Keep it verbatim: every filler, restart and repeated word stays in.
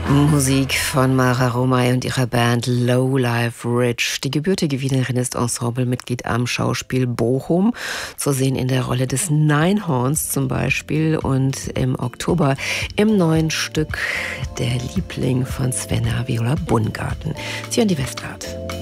Musik von Mara Romay und ihrer Band Low Life Rich. Die gebürtige Wienerin ist Ensemblemitglied am Schauspiel Bochum, zu sehen in der Rolle des Neinhorns zum Beispiel und im Oktober im neuen Stück Der Liebling von Svenna Viola Bungarten. Sie hören die Westart.